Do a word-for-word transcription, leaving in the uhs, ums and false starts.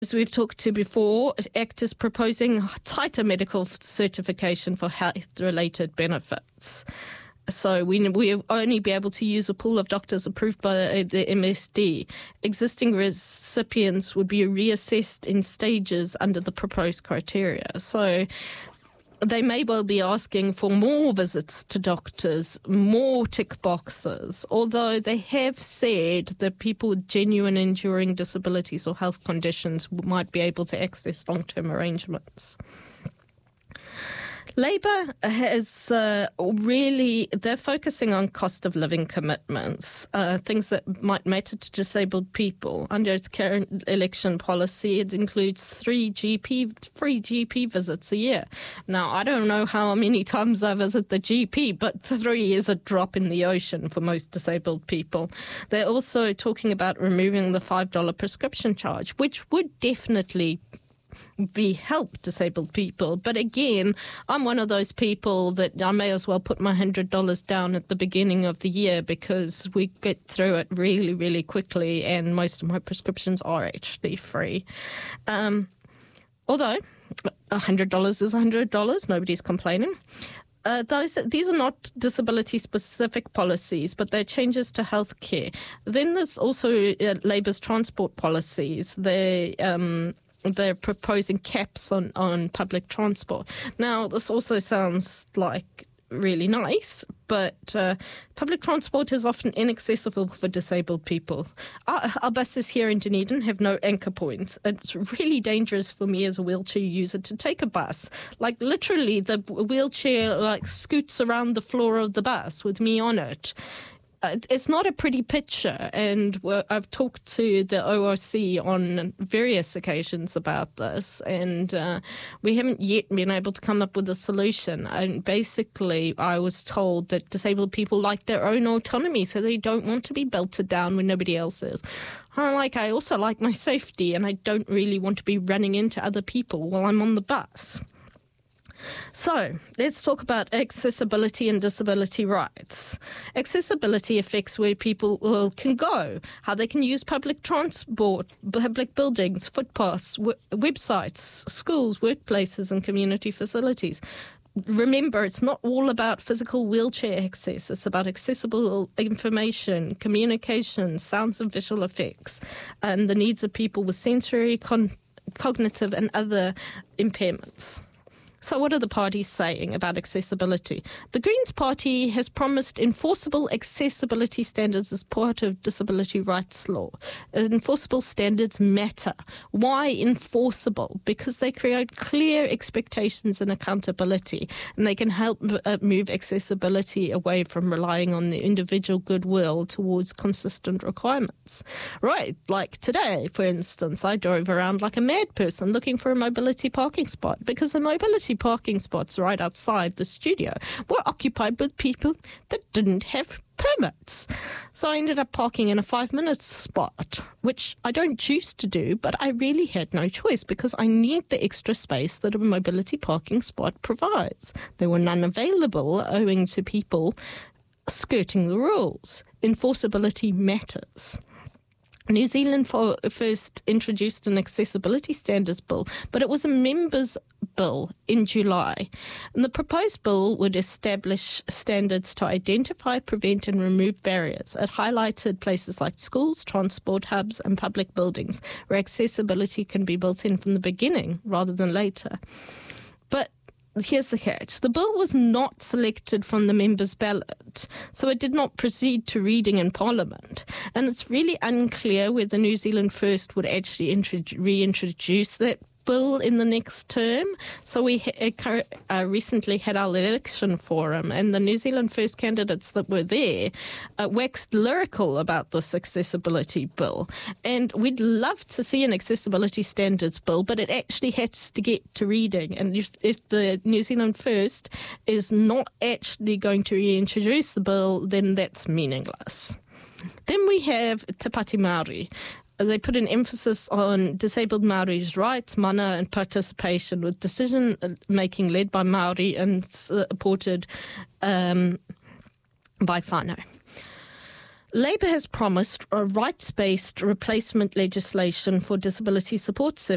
As we've talked to before, ACT is proposing tighter medical certification for health-related benefits. So we we only be able to use a pool of doctors approved by the M S D. Existing recipients would be reassessed in stages under the proposed criteria. So they may well be asking for more visits to doctors, more tick boxes, although they have said that people with genuine enduring disabilities or health conditions might be able to access long-term arrangements. Labour has uh, really, they're focusing on cost of living commitments, uh, things that might matter to disabled people. Under its current election policy, it includes three G P, free G P visits a year. Now, I don't know how many times I visit the G P, but three is a drop in the ocean for most disabled people. They're also talking about removing the five dollars prescription charge, which would definitely be help disabled people. But again, I'm one of those people that I may as well put my one hundred dollars down at the beginning of the year because we get through it really, really quickly, and most of my prescriptions are actually free. Um, although one hundred dollars is one hundred dollars, nobody's complaining. Uh, those, these are not disability-specific policies, but they're changes to healthcare. Then there's also uh, Labour's transport policies. They um, They're proposing caps on, on public transport. Now, this also sounds like really nice, but uh, public transport is often inaccessible for disabled people. Our, our buses here in Dunedin have no anchor points. It's really dangerous for me as a wheelchair user to take a bus. Like, literally, the wheelchair like scoots around the floor of the bus with me on it. It's not a pretty picture, and I've talked to the O R C on various occasions about this, and uh, we haven't yet been able to come up with a solution. And basically, I was told that disabled people like their own autonomy, so they don't want to be belted down when nobody else is. I'm like, I also like my safety, and I don't really want to be running into other people while I'm on the bus. So, let's talk about accessibility and disability rights. Accessibility affects where people can go, how they can use public transport, public buildings, footpaths, w- websites, schools, workplaces, and community facilities. Remember, it's not all about physical wheelchair access. It's about accessible information, communication, sounds and visual effects, and the needs of people with sensory, con- cognitive, and other impairments. So what are the parties saying about accessibility? The Greens Party has promised enforceable accessibility standards as part of disability rights law. Enforceable standards matter. Why enforceable? Because they create clear expectations and accountability, and they can help uh, move accessibility away from relying on the individual goodwill towards consistent requirements. Right, like today, for instance, I drove around like a mad person looking for a mobility parking spot because the mobility parking spots right outside the studio were occupied with people that didn't have permits. So I ended up parking in a five-minute spot, which I don't choose to do, but I really had no choice because I need the extra space that a mobility parking spot provides. There were none available owing to people skirting the rules. Enforceability matters. New Zealand for, first introduced an accessibility standards bill, but it was a members' bill in July. And the proposed bill would establish standards to identify, prevent and remove barriers. It highlighted places like schools, transport hubs and public buildings where accessibility can be built in from the beginning rather than later. But here's the catch. The bill was not selected from the members' ballot, so it did not proceed to reading in Parliament. And it's really unclear whether New Zealand First would actually introdu- reintroduce that bill in the next term. So we ha- uh, recently had our election forum, and the New Zealand First candidates that were there uh, waxed lyrical about this accessibility bill. And we'd love to see an accessibility standards bill, but it actually has to get to reading. And if, if the New Zealand First is not actually going to reintroduce the bill, then that's meaningless. Then we have Te Pāti Māori. They put an emphasis on disabled Māori's rights, mana and participation, with decision-making led by Māori and supported um, by whānau. Labour has promised a rights-based replacement legislation for disability support services.